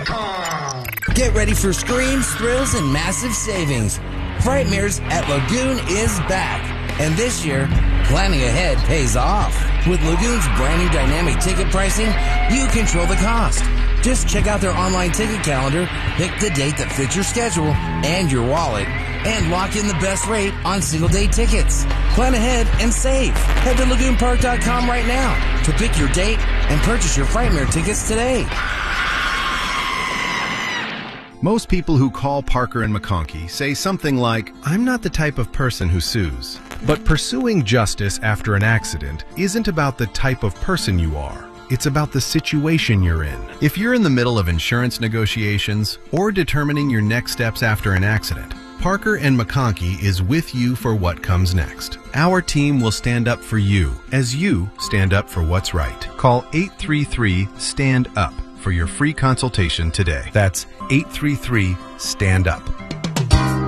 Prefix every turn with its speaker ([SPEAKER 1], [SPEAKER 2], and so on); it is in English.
[SPEAKER 1] Get ready for screams, thrills, and massive savings. Frightmares at Lagoon is back. And this year, planning ahead pays off. With Lagoon's brand new dynamic ticket pricing, you control the cost. Just check out their online ticket calendar, pick the date that fits your schedule and your wallet, and lock in the best rate on single-day tickets. Plan ahead and save. Head to lagoonpark.com right now to pick your date and purchase your Frightmare tickets today.
[SPEAKER 2] Most people who call Parker and McConkey say something like, "I'm not the type of person who sues." But pursuing justice after an accident isn't about the type of person you are. It's about the situation you're in. If you're in the middle of insurance negotiations or determining your next steps after an accident, Parker and McConkey is with you for what comes next. Our team will stand up for you as you stand up for what's right. Call 833-STAND-UP for your free consultation today. That's 833-STAND-UP.